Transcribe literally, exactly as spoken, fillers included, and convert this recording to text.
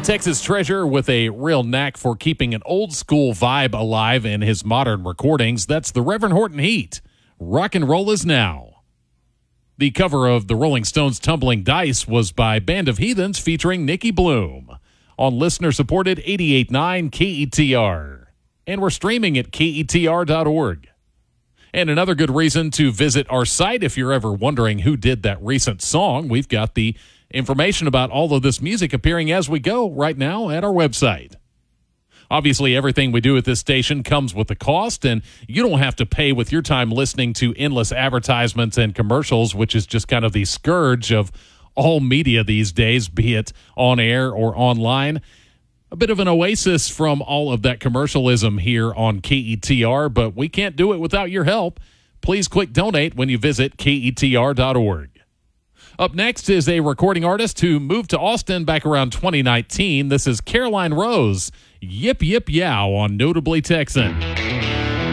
Texas treasure with a real knack for keeping an old school vibe alive in his modern recordings. That's the Reverend Horton Heat. Rock and roll is now. The cover of the Rolling Stones' Tumbling Dice was by Band of Heathens featuring Nikki Bloom on listener-supported eighty-eight point nine K E T R. And we're streaming at K E T R dot org. And another good reason to visit our site if you're ever wondering who did that recent song. We've got the information about all of this music appearing as we go right now at our website. Obviously, everything we do at this station comes with a cost, and you don't have to pay with your time listening to endless advertisements and commercials, which is just kind of the scourge of all media these days, be it on air or online. A bit of an oasis from all of that commercialism here on K E T R, but we can't do it without your help. Please click donate when you visit K E T R dot org. Up next is a recording artist who moved to Austin back around twenty nineteen. This is Caroline Rose, Yip Yip Yow on Notably Texan.